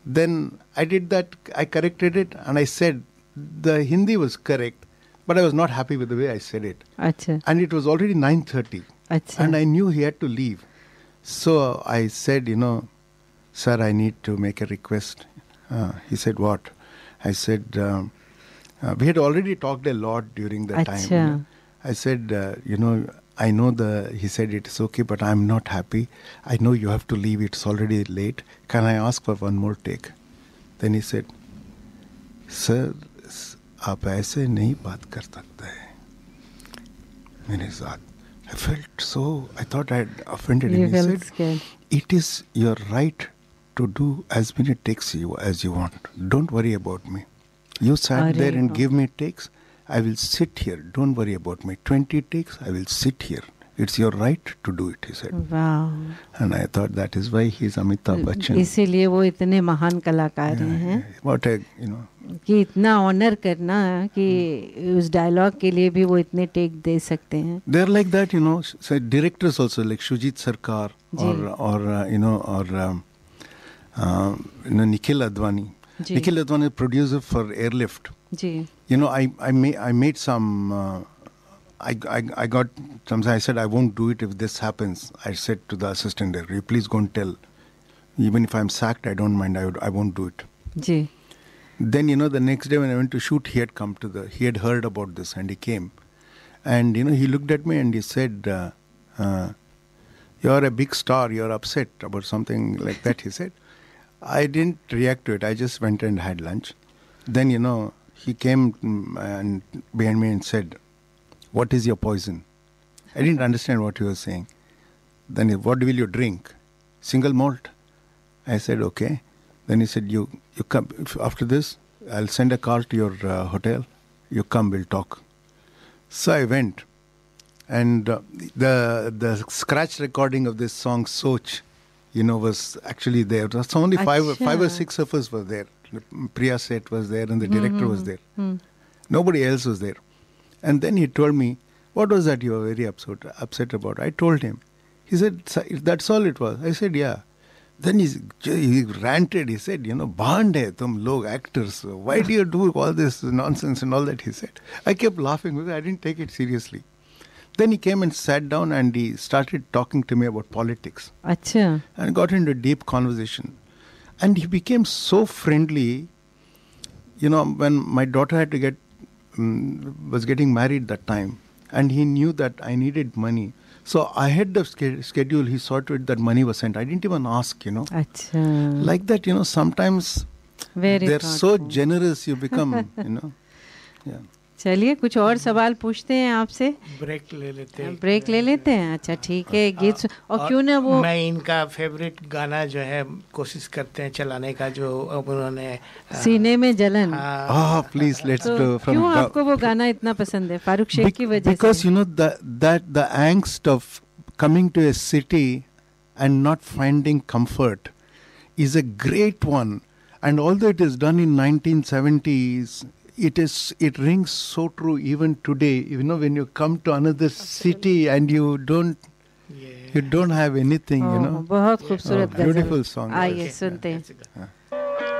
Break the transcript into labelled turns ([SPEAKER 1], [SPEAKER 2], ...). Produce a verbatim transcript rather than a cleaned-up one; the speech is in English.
[SPEAKER 1] Then I did that, I corrected it, and I said the Hindi was correct, but I was not happy with the way I said it.
[SPEAKER 2] Achha.
[SPEAKER 1] And it was already nine thirty.
[SPEAKER 2] Achha.
[SPEAKER 1] And I knew he had to leave. So I said, you know, sir, I need to make a request. Uh, he said, what? I said, um, uh, we had already talked a lot during the
[SPEAKER 2] Achha.
[SPEAKER 1] time. You know? I said, uh, you know, I know the, he said it's okay, but I'm not happy. I know you have to leave. It's already late. Can I ask for one more take? Then he said, sir, आप ऐसे नहीं बात कर सकते हैं मेरे साथ. I felt so, I thought I had offended
[SPEAKER 2] You
[SPEAKER 1] him. He said,
[SPEAKER 2] scared.
[SPEAKER 1] it is your right to do as many takes you as you want. Don't worry about me. You sat
[SPEAKER 2] Arre,
[SPEAKER 1] there and
[SPEAKER 2] oh.
[SPEAKER 1] give me takes. I will sit here. Don't worry about me. twenty takes, I will sit here. It's your right to do it, he said.
[SPEAKER 2] Wow.
[SPEAKER 1] And I thought that is why he's Amitabh Bachchan.
[SPEAKER 2] इसीलिए वो इतने महान कलाकार हैं.
[SPEAKER 1] What a, you know.
[SPEAKER 2] कि इतना honour करना कि उस डायलॉग के लिए भी वो इतने टेक दे सकते हैं.
[SPEAKER 1] They're like that, you know. So directors also like Shujit Sarkar or or uh, you know or um, uh, you know Nikhil Advani.
[SPEAKER 2] Ji.
[SPEAKER 1] Nikhil Advani, producer for Airlift.
[SPEAKER 2] Ji.
[SPEAKER 1] You know, I I made I made some. Uh, I, I I got some. I said I won't do it if this happens. I said to the assistant director, "You please go and tell. Even if I'm sacked, I don't mind. I would, I won't do it."
[SPEAKER 2] Ji.
[SPEAKER 1] Then, you know, the next day when I went to shoot, he had come to the. He had heard about this and he came, and you know, he looked at me and he said, uh, uh, "You're a big star. You're upset about something like that." He said. I didn't react to it. I just went and had lunch. Then, you know, he came and behind me and said, "What is your poison?" I didn't understand what he was saying. Then, he, what will you drink? Single malt? I said, okay. Then he said, you, you come, if after this, I'll send a car to your uh, hotel. You come, we'll talk. So I went. And uh, the the scratch recording of this song, Soch, you know, was actually there. That's only five,
[SPEAKER 2] Achha.
[SPEAKER 1] five or six of us were there. Priya Seth was there and the director
[SPEAKER 2] mm-hmm.
[SPEAKER 1] was there.
[SPEAKER 2] Mm.
[SPEAKER 1] Nobody else was there. And then he told me, what was that you were very upset, upset about? I told him. He said, that's all it was. I said, yeah. Then he, he ranted. He said, you know, band hai tum log actors. Why do you do all this nonsense and all that? He said. I kept laughing because I didn't take it seriously. Then he came and sat down and he started talking to me about politics.
[SPEAKER 2] Achha.
[SPEAKER 1] And got into a deep conversation. And he became so friendly. You know, when my daughter had to get, um, was getting married that time. And he knew that I needed money. So ahead of sch- schedule, he saw to it that money was sent. I didn't even ask, you know.
[SPEAKER 2] Achha.
[SPEAKER 1] Like that, you know, sometimes
[SPEAKER 2] Very
[SPEAKER 1] they're
[SPEAKER 2] thoughtful.
[SPEAKER 1] so generous you become, you know. Yeah.
[SPEAKER 2] चलिए कुछ और सवाल पूछते हैं आपसे.
[SPEAKER 3] Break ले लेते हैं.
[SPEAKER 2] ब्रेक ले लेते हैं. अच्छा ठीक है. गीत सु- और क्यों ना वो
[SPEAKER 3] मैं इनका फेवरेट गाना जो है कोशिश करते हैं चलाने का जो अब उन्होंने
[SPEAKER 2] सीने में जलन.
[SPEAKER 1] Ah, please, let's
[SPEAKER 2] तो
[SPEAKER 1] do from
[SPEAKER 2] क्यों
[SPEAKER 1] the-
[SPEAKER 2] आपको वो गाना इतना पसंद है? फारूक शेख की वजह
[SPEAKER 1] Because
[SPEAKER 2] से.
[SPEAKER 1] you know the, that the angst of coming to a city and not finding comfort is a great one. And although it is done in nineteen seventies, it is it rings so true even today. You know, when you come to another city and you don't
[SPEAKER 3] Yeah.
[SPEAKER 1] you don't have anything, you
[SPEAKER 2] oh,
[SPEAKER 1] know.
[SPEAKER 2] बहुत खूबसूरत
[SPEAKER 1] Oh,
[SPEAKER 2] गजल.
[SPEAKER 1] beautiful song.
[SPEAKER 2] आइए
[SPEAKER 3] Okay.
[SPEAKER 2] सुनते हैं.
[SPEAKER 3] That's a good-
[SPEAKER 1] हाँ.